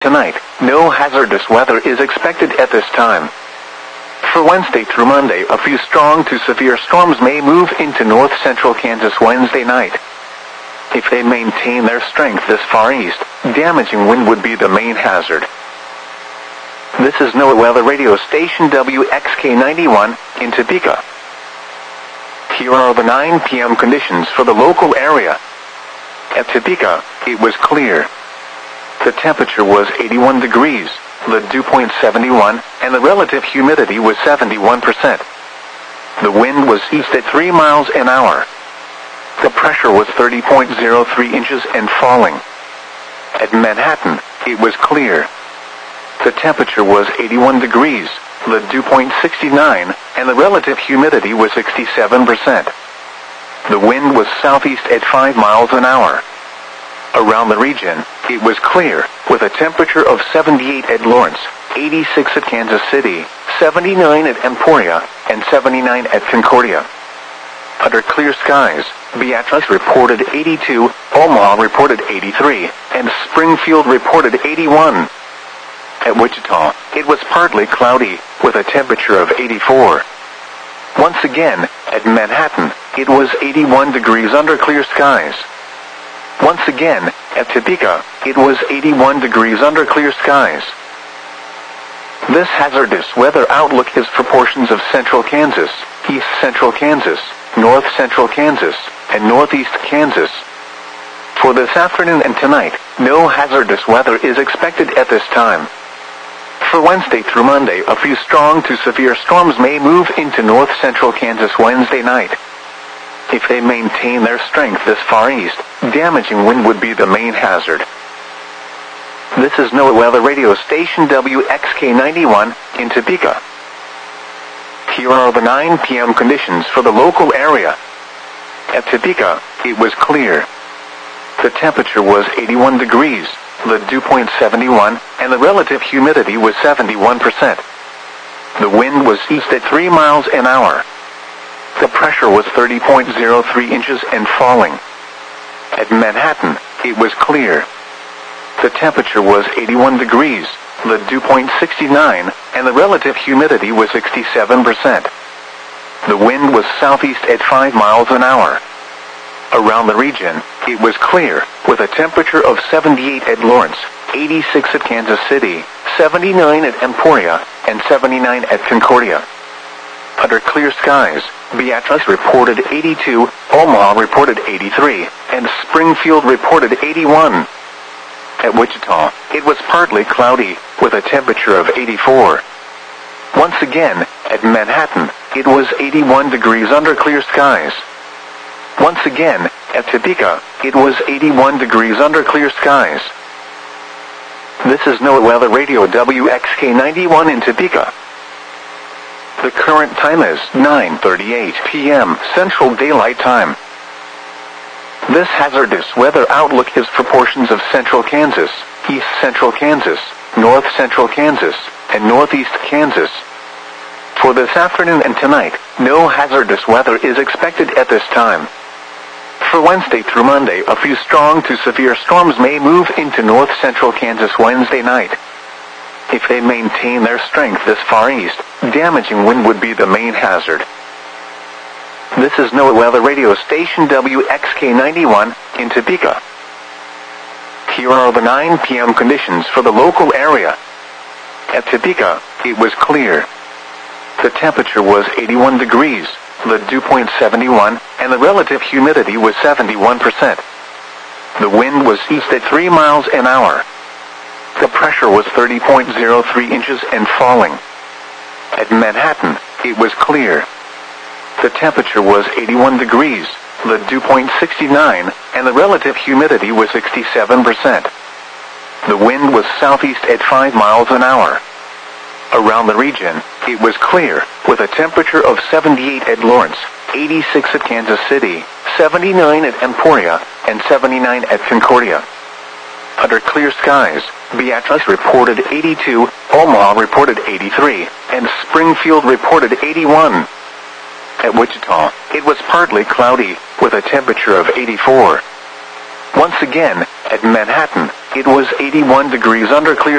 Tonight, no hazardous weather is expected at this time. For Wednesday through Monday, a few strong to severe storms may move into north-central Kansas Wednesday night. If they maintain their strength this far east, damaging wind would be the main hazard. This is NOAA Weather Radio Station WXK91 in Topeka. Here are the 9 p.m. conditions for the local area. At Topeka, it was clear. The temperature was 81 degrees, the dew point 71, and the relative humidity was 71%. The wind was east at 3 miles an hour. The pressure was 30.03 inches and falling. At Manhattan, it was clear. The temperature was 81 degrees, the dew point 69, and the relative humidity was 67%. The wind was southeast at 5 miles an hour. Around the region, it was clear, with a temperature of 78 at Lawrence, 86 at Kansas City, 79 at Emporia, and 79 at Concordia. Under clear skies, Beatrice reported 82, Omaha reported 83, and Springfield reported 81. At Wichita, it was partly cloudy, with a temperature of 84. Once again, at Manhattan, it was 81 degrees under clear skies. Once again, at Topeka, it was 81 degrees under clear skies. This hazardous weather outlook is for portions of central Kansas, east central Kansas, north central Kansas, and northeast Kansas. For this afternoon and tonight, no hazardous weather is expected at this time. For Wednesday through Monday, a few strong to severe storms may move into north central Kansas Wednesday night. If they maintain their strength this far east, damaging wind would be the main hazard. This is NOAA Weather Radio Station WXK91 in Topeka. Here are the 9 p.m. conditions for the local area. At Topeka, it was clear. The temperature was 81 degrees, the dew point 71, and the relative humidity was 71%. The wind was east at 3 miles an hour. The pressure was 30.03 inches and falling. At Manhattan, it was clear. The temperature was 81 degrees, the dew point 69, and the relative humidity was 67%. The wind was southeast at 5 miles an hour. Around the region, it was clear, with a temperature of 78 at Lawrence, 86 at Kansas City, 79 at Emporia, and 79 at Concordia. Under clear skies, Beatrice reported 82, Omaha reported 83, and Springfield reported 81. At Wichita, it was partly cloudy, with a temperature of 84. Once again, at Manhattan, it was 81 degrees under clear skies. Once again, at Topeka, it was 81 degrees under clear skies. This is NOAA Weather Radio WXK91 in Topeka. The current time is 9:38 p.m. Central Daylight Time. This hazardous weather outlook is for portions of central Kansas, east central Kansas, north central Kansas, and northeast Kansas. For this afternoon and tonight, no hazardous weather is expected at this time. For Wednesday through Monday, a few strong to severe storms may move into north central Kansas Wednesday night. If they maintain their strength this far east, damaging wind would be the main hazard. This is NOAA Weather Radio Station WXK91 in Topeka. Here are the 9 p.m. conditions for the local area. At Topeka, it was clear. The temperature was 81 degrees, the dew point 71, and the relative humidity was 71%. The wind was east at 3 miles an hour. The pressure was 30.03 inches and falling. At Manhattan, it was clear. The temperature was 81 degrees, the dew point 69, and the relative humidity was 67%. The wind was southeast at 5 miles an hour. Around the region, it was clear, with a temperature of 78 at Lawrence, 86 at Kansas City, 79 at Emporia, and 79 at Concordia. Under clear skies, Beatrice reported 82, Omaha reported 83, and Springfield reported 81. At Wichita, it was partly cloudy, with a temperature of 84. Once again, at Manhattan, It was 81 degrees under clear